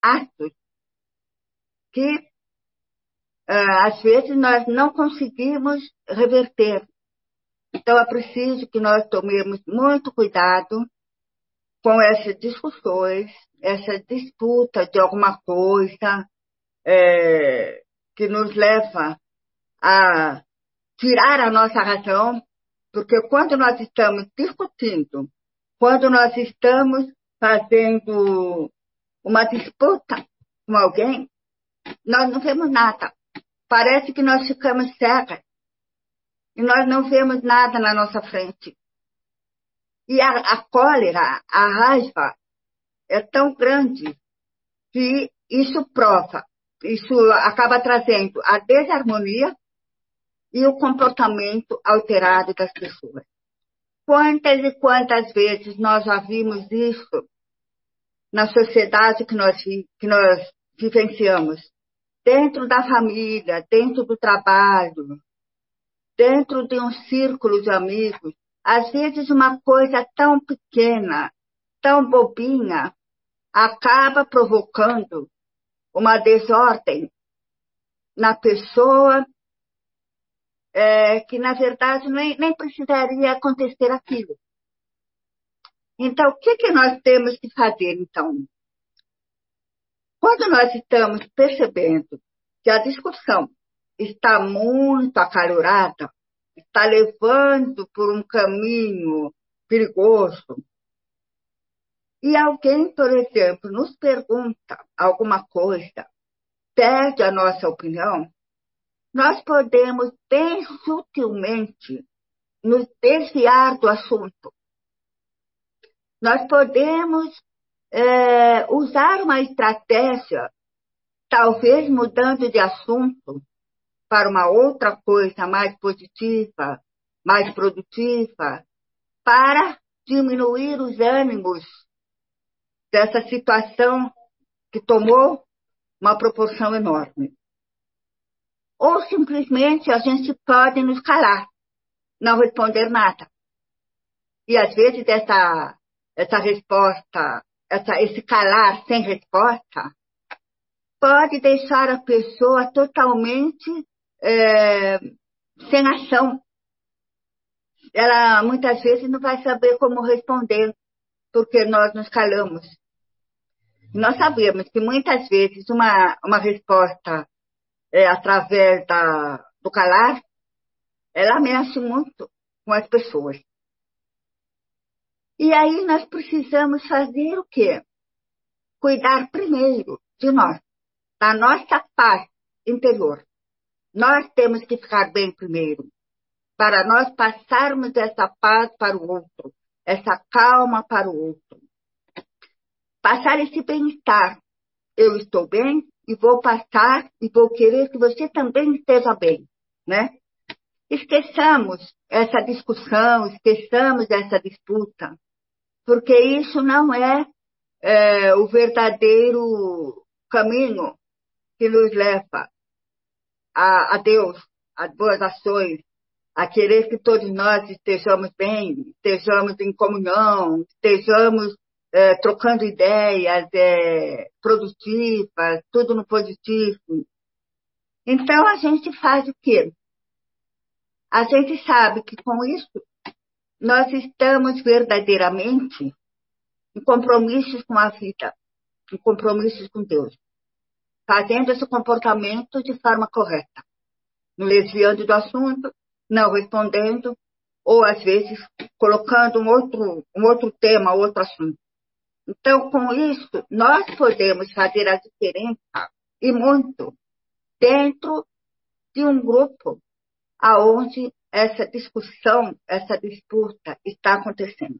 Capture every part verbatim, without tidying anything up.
atos que, uh, às vezes, nós não conseguimos reverter. Então, é preciso que nós tomemos muito cuidado com essas discussões, essa disputa de alguma coisa é, que nos leva a tirar a nossa razão, porque quando nós estamos discutindo, quando nós estamos fazendo uma disputa com alguém, nós não vemos nada. Parece que nós ficamos cegas e nós não vemos nada na nossa frente. E a, a cólera, a raiva é tão grande que isso prova, isso acaba trazendo a desarmonia e o comportamento alterado das pessoas. Quantas e quantas vezes nós já vimos isso na sociedade que nós, que nós vivenciamos? Dentro da família, dentro do trabalho, dentro de um círculo de amigos. Às vezes uma coisa tão pequena, tão bobinha, acaba provocando uma desordem na pessoa é, que, na verdade, nem, nem precisaria acontecer aquilo. Então, o que, que nós temos que fazer, então? Quando nós estamos percebendo que a discussão está muito acalorada, está levando por um caminho perigoso, e alguém, por exemplo, nos pergunta alguma coisa, pede a nossa opinião, nós podemos bem sutilmente nos desviar do assunto. Nós podemos é, usar uma estratégia, talvez mudando de assunto para uma outra coisa mais positiva, mais produtiva, para diminuir os ânimos dessa situação que tomou uma proporção enorme. Ou simplesmente a gente pode nos calar, não responder nada. E às vezes essa, essa resposta, essa, esse calar sem resposta, pode deixar a pessoa totalmente é, sem ação. Ela muitas vezes não vai saber como responder, porque nós nos calamos. Nós sabemos que muitas vezes uma, uma resposta é, através da, do calar, ela mexe muito com as pessoas. E aí nós precisamos fazer o quê? Cuidar primeiro de nós, da nossa paz interior. Nós temos que ficar bem primeiro, para nós passarmos essa paz para o outro, essa calma para o outro. Passar esse bem-estar. Eu estou bem e vou passar e vou querer que você também esteja bem, né? Esqueçamos essa discussão, esqueçamos essa disputa, porque isso não é, é o verdadeiro caminho que nos leva a, a Deus, a boas ações, a querer que todos nós estejamos bem, estejamos em comunhão, estejamos é, trocando ideias é, produtivas, tudo no positivo. Então, a gente faz o quê? A gente sabe que com isso nós estamos verdadeiramente em compromissos com a vida, em compromissos com Deus, fazendo esse comportamento de forma correta, não desviando do assunto, não respondendo, ou às vezes colocando um outro, um outro tema, outro assunto. Então, com isso, nós podemos fazer a diferença, e muito, dentro de um grupo aonde essa discussão, essa disputa está acontecendo.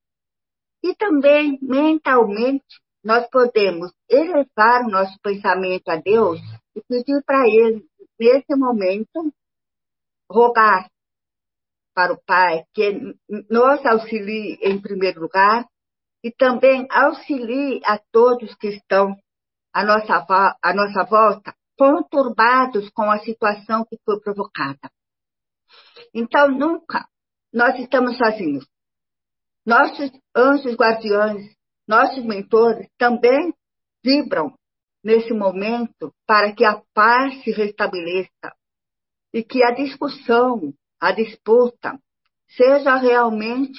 E também, mentalmente, nós podemos elevar o nosso pensamento a Deus e pedir para Ele, nesse momento, rogar para o Pai que nos auxilie em primeiro lugar e também auxilie a todos que estão à nossa, à nossa volta, conturbados com a situação que foi provocada. Então, nunca nós estamos sozinhos. Nossos anjos guardiões, nossos mentores também vibram nesse momento para que a paz se restabeleça e que a discussão, a disputa, seja realmente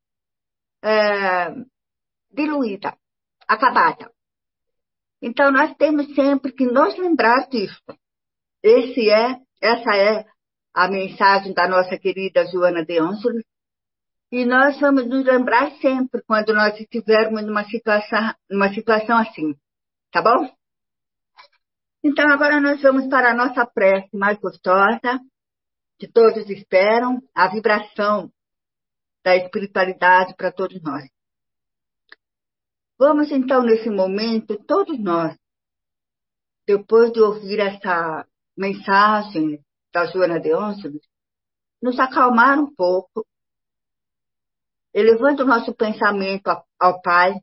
é, diluída, acabada. Então, nós temos sempre que nos lembrar disso. Esse é, essa é a mensagem da nossa querida Joana de Ângeles. E nós vamos nos lembrar sempre quando nós estivermos numa situação, numa situação assim. Tá bom? Então, agora nós vamos para a nossa prece mais gostosa, que todos esperam, a vibração da espiritualidade para todos nós. Vamos, então, nesse momento, todos nós, depois de ouvir essa mensagem da Joana de Ângeles, nos acalmar um pouco, elevando o nosso pensamento ao Pai,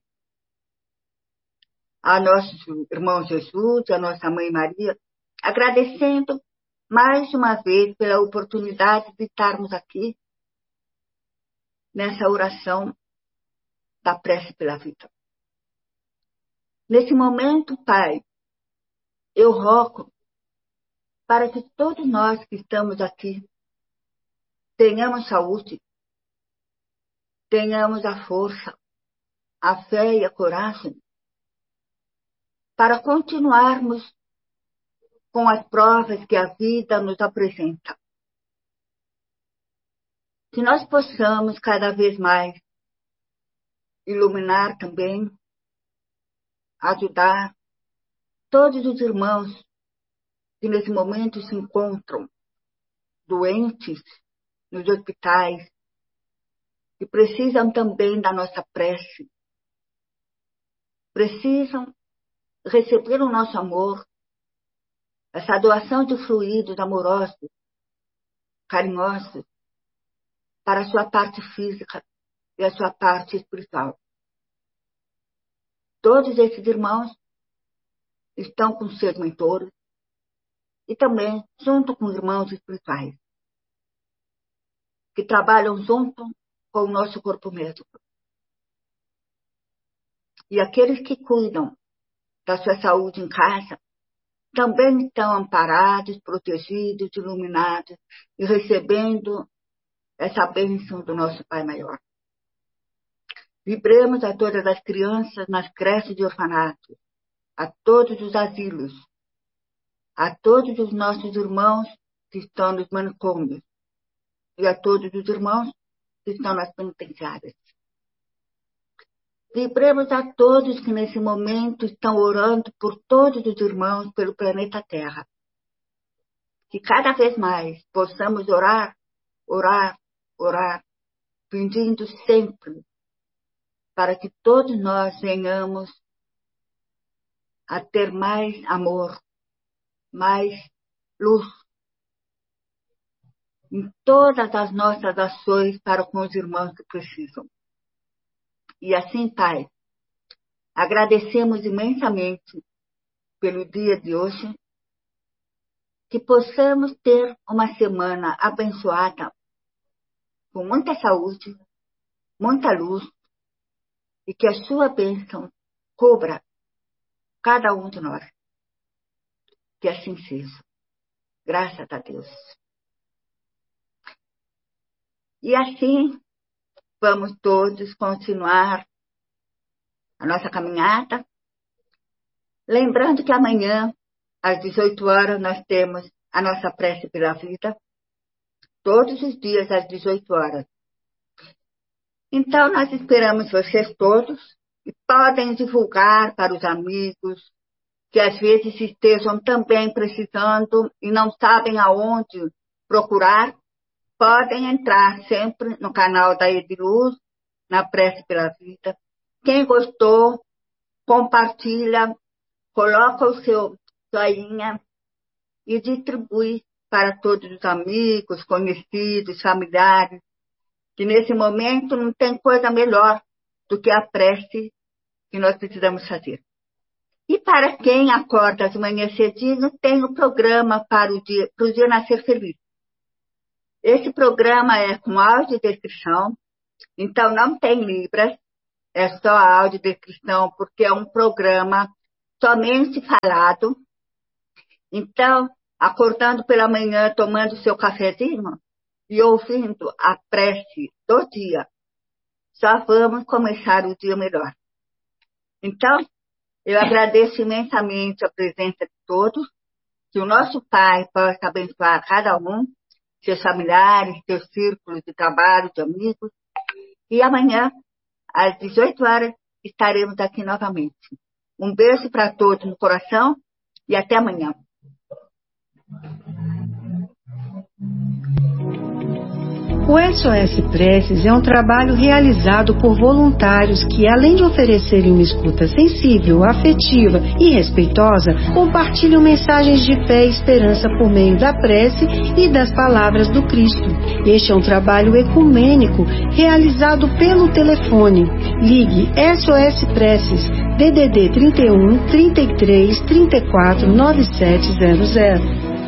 a nosso irmão Jesus, a nossa Mãe Maria, agradecendo mais uma vez pela oportunidade de estarmos aqui nessa oração da prece pela vida. Nesse momento, Pai, eu rogo para que todos nós que estamos aqui tenhamos saúde, tenhamos a força, a fé e a coragem para continuarmos com as provas que a vida nos apresenta. Que nós possamos cada vez mais iluminar também, ajudar todos os irmãos que nesse momento se encontram doentes nos hospitais, que precisam também da nossa prece, precisam receber o nosso amor, essa doação de fluidos amorosos, carinhosos, para a sua parte física e a sua parte espiritual. Todos esses irmãos estão com seus mentores e também junto com irmãos espirituais, que trabalham junto com o nosso corpo médico. E aqueles que cuidam da sua saúde em casa também estão amparados, protegidos, iluminados e recebendo essa bênção do nosso Pai Maior. Vibremos a todas as crianças nas creches de orfanatos, a todos os asilos, a todos os nossos irmãos que estão nos manicômios e a todos os irmãos que estão nas penitenciárias. Vibremos a todos que nesse momento estão orando por todos os irmãos pelo planeta Terra. Que cada vez mais possamos orar, orar, orar, pedindo sempre para que todos nós venhamos a ter mais amor, mais luz em todas as nossas ações para com os irmãos que precisam. E assim, Pai, agradecemos imensamente pelo dia de hoje, que possamos ter uma semana abençoada, com muita saúde, muita luz, e que a sua bênção cubra cada um de nós. Que assim seja. Graças a Deus. E assim, vamos todos continuar a nossa caminhada. Lembrando que amanhã, às dezoito horas, nós temos a nossa prece pela vida. Todos os dias, às dezoito horas. Então, nós esperamos vocês todos e podem divulgar para os amigos que às vezes estejam também precisando e não sabem aonde procurar. Podem entrar sempre no canal da Ediluz, na Prece pela Vida. Quem gostou, compartilha, coloca o seu joinha e distribui para todos os amigos, conhecidos, familiares, que nesse momento não tem coisa melhor do que a prece que nós precisamos fazer. E para quem acorda de manhã cedinho, tem o programa para o dia, para o dia nascer feliz. Esse programa é com audiodescrição, então não tem libras, é só a audiodescrição, porque é um programa somente falado. Então, acordando pela manhã, tomando seu cafezinho e ouvindo a prece do dia, só vamos começar o dia melhor. Então, eu agradeço imensamente a presença de todos, que o nosso Pai possa abençoar cada um, seus familiares, seus círculos de trabalho, de amigos, e amanhã, às dezoito horas, estaremos aqui novamente. Um beijo para todos no coração e até amanhã. O S O S Preces é um trabalho realizado por voluntários que, além de oferecerem uma escuta sensível, afetiva e respeitosa, compartilham mensagens de fé e esperança por meio da prece e das palavras do Cristo. Este é um trabalho ecumênico realizado pelo telefone. Ligue S O S Preces D D D trinta e um, trinta e três, trinta e quatro, noventa e sete zero zero.